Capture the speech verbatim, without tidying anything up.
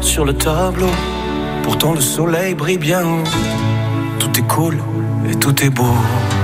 sur le tableau. Pourtant le soleil brille bien haut. Tout est cool et tout est beau.